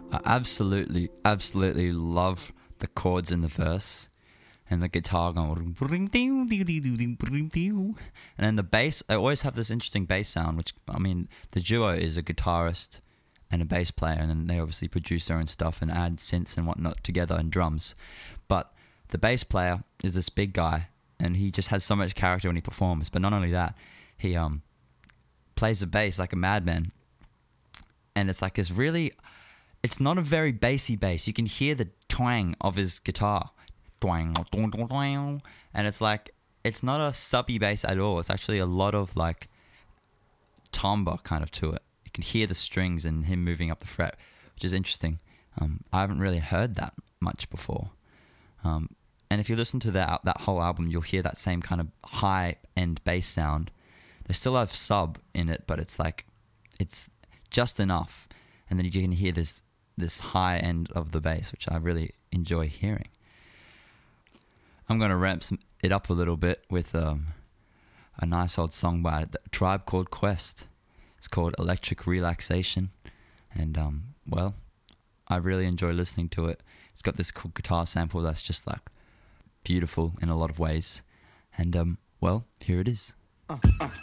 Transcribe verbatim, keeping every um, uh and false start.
I absolutely, absolutely love the chords in the verse and the guitar going, and then the bass. I always have this interesting bass sound, which, I mean, the duo is a guitarist and a bass player, and then they obviously produce their own stuff and add synths and whatnot together and drums. But the bass player is this big guy, and he just has so much character when he performs. But not only that, he um plays the bass like a madman, and it's like this really, it's not a very bassy bass. You can hear the twang of his guitar, twang, twang, twang, twang, and it's like, it's not a subby bass at all. It's actually a lot of like timbre kind of to it. You can hear the strings and him moving up the fret, which is interesting. Um, I haven't really heard that much before. Um, and if you listen to that that whole album, you'll hear that same kind of high-end bass sound. They still have sub in it, but it's like, it's just enough. And then you can hear this this high end of the bass, which I really enjoy hearing. I'm going to ramp some, it up a little bit with um, a nice old song by the Tribe Called Quest. It's called Electric Relaxation. And, um, well, I really enjoy listening to it. It's got this cool guitar sample that's just like beautiful in a lot of ways. And, um, well, here it is. Uh, uh.